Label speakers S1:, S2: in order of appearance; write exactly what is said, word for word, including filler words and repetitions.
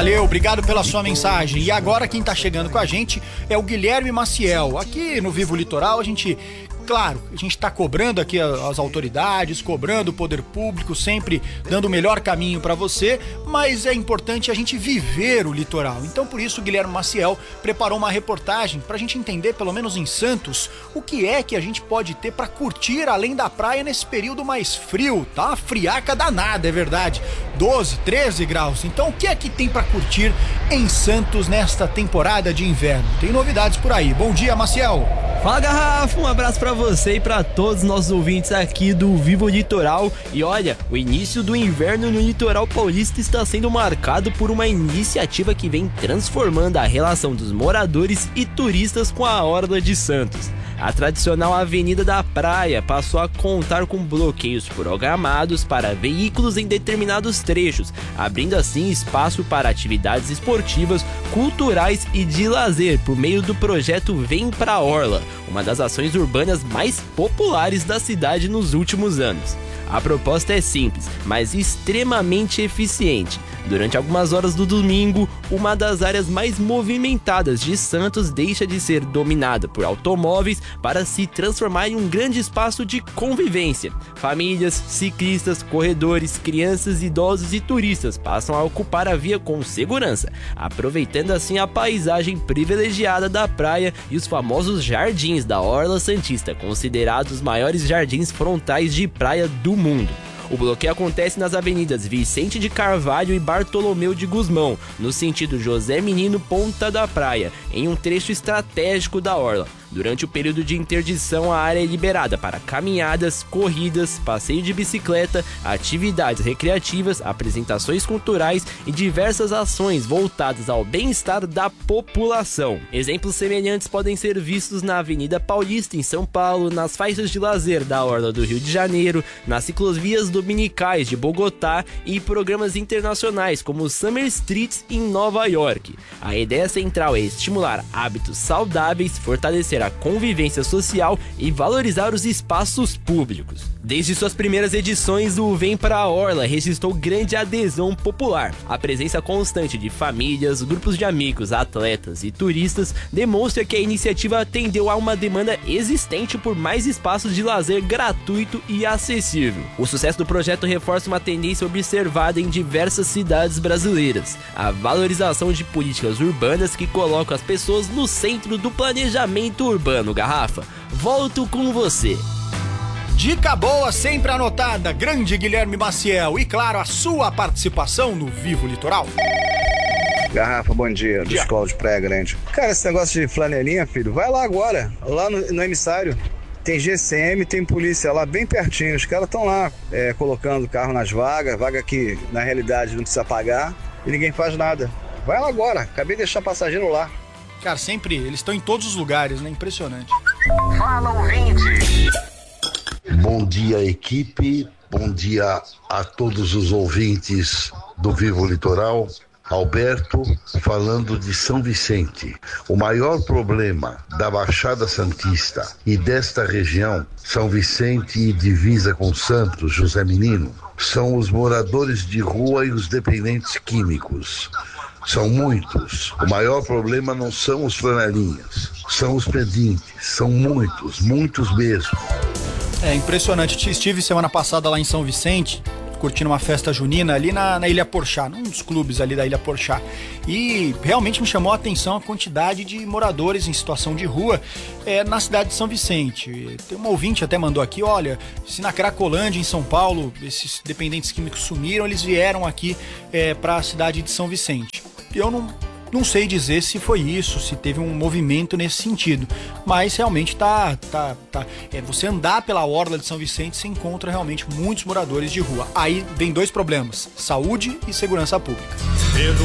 S1: Valeu, obrigado pela sua mensagem. E agora quem tá chegando com a gente é o Guilherme Maciel. Aqui no Vivo Litoral a gente... Claro, a gente está cobrando aqui as autoridades, cobrando o poder público, sempre dando o melhor caminho para você, mas é importante a gente viver o litoral. Então, por isso, o Guilherme Maciel preparou uma reportagem para a gente entender, pelo menos em Santos, o que é que a gente pode ter para curtir além da praia nesse período mais frio. Tá uma friaca danada, é verdade. doze, treze graus. Então, o que é que tem para curtir em Santos nesta temporada de inverno? Tem novidades por aí. Bom dia, Maciel.
S2: Fala, Garrafa, um abraço pra você e pra todos os nossos ouvintes aqui do Vivo Litoral. E olha, o início do inverno no litoral paulista está sendo marcado por uma iniciativa que vem transformando a relação dos moradores e turistas com a Orla de Santos. A tradicional Avenida da Praia passou a contar com bloqueios programados para veículos em determinados trechos, abrindo assim espaço para atividades esportivas, culturais e de lazer por meio do projeto Vem Pra Orla, uma das ações urbanas mais populares da cidade nos últimos anos. A proposta é simples, mas extremamente eficiente. Durante algumas horas do domingo, uma das áreas mais movimentadas de Santos deixa de ser dominada por automóveis para se transformar em um grande espaço de convivência. Famílias, ciclistas, corredores, crianças, idosos e turistas passam a ocupar a via com segurança, aproveitando assim a paisagem privilegiada da praia e os famosos jardins da Orla Santista, considerados os maiores jardins frontais de praia do mundo. O bloqueio acontece nas avenidas Vicente de Carvalho e Bartolomeu de Gusmão, no sentido José Menino Ponta da Praia, em um trecho estratégico da Orla. Durante o período de interdição, a área é liberada para caminhadas, corridas, passeio de bicicleta, atividades recreativas, apresentações culturais e diversas ações voltadas ao bem-estar da população. Exemplos semelhantes podem ser vistos na Avenida Paulista, em São Paulo, nas faixas de lazer da Orla do Rio de Janeiro, nas ciclovias dominicais de Bogotá e programas internacionais como o Summer Streets em Nova York. A ideia central é estimular hábitos saudáveis, fortalecer a convivência social e valorizar os espaços públicos. Desde suas primeiras edições, o Vem Pra Orla registrou grande adesão popular. A presença constante de famílias, grupos de amigos, atletas e turistas demonstra que a iniciativa atendeu a uma demanda existente por mais espaços de lazer gratuito e acessível. O sucesso do projeto reforça uma tendência observada em diversas cidades brasileiras: a valorização de políticas urbanas que colocam as pessoas no centro do planejamento urbano. Garrafa, volto com você.
S1: Dica boa sempre anotada, grande Guilherme Maciel. E claro, a sua participação no Vivo Litoral.
S3: Garrafa, bom dia, dos Cláudio Praia Grande. Cara, esse negócio de flanelinha, filho, vai lá agora, lá no, no emissário. Tem G C M, tem polícia lá bem pertinho. Os caras estão lá é, colocando carro nas vagas, vaga que na realidade não precisa pagar, e ninguém faz nada. Vai lá agora, acabei de deixar passageiro lá.
S1: Cara, sempre, eles estão em todos os lugares, né? Impressionante.
S4: Fala, ouvinte!
S5: Bom dia, equipe. Bom dia a todos os ouvintes do Vivo Litoral. Alberto, falando de São Vicente. O maior problema da Baixada Santista e desta região, São Vicente e divisa com Santos, José Menino, são os moradores de rua e os dependentes químicos. São muitos. O maior problema não são os flanelinhas, são os pedintes. São muitos, muitos mesmo.
S1: É impressionante. Estive semana passada lá em São Vicente, curtindo uma festa junina ali na, na Ilha Porchá, num dos clubes ali da Ilha Porchá. E realmente me chamou a atenção a quantidade de moradores em situação de rua é, na cidade de São Vicente. Tem um ouvinte até mandou aqui, olha, se na Cracolândia, em São Paulo, esses dependentes químicos sumiram, eles vieram aqui é, para a cidade de São Vicente. Eu não... Não sei dizer se foi isso, se teve um movimento nesse sentido, mas realmente tá, tá, tá. É, você andar pela Orla de São Vicente, você encontra realmente muitos moradores de rua. Aí vem dois problemas: saúde e segurança pública.